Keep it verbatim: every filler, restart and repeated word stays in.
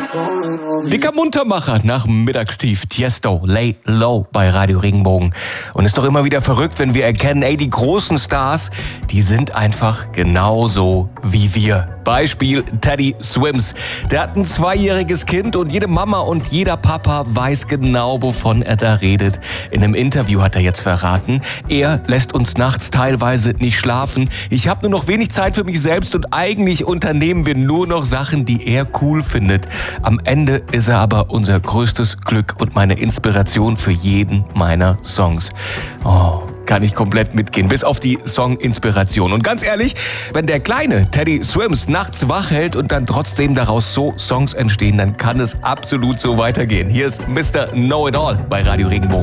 Dicker Muntermacher nach dem Mittagstief. Tiesto, Lay Low bei Radio Regenbogen. Und ist doch immer wieder verrückt, wenn wir erkennen, ey, die großen Stars, die sind einfach genauso wie wir. Beispiel Teddy Swims. Der hat ein zweijähriges Kind und jede Mama und jeder Papa weiß genau, wovon er da redet. In einem Interview hat er jetzt verraten, er lässt uns nachts teilweise nicht schlafen. Ich habe nur noch wenig Zeit für mich selbst und eigentlich unternehmen wir nur noch Sachen, die er cool findet. Am Ende ist er aber unser größtes Glück und meine Inspiration für jeden meiner Songs. Oh, kann ich komplett mitgehen, bis auf die Song-Inspiration. Und ganz ehrlich, wenn der kleine Teddy Swims nachts wach hält und dann trotzdem daraus so Songs entstehen, dann kann es absolut so weitergehen. Hier ist Mister Know-It-All bei Radio Regenbogen.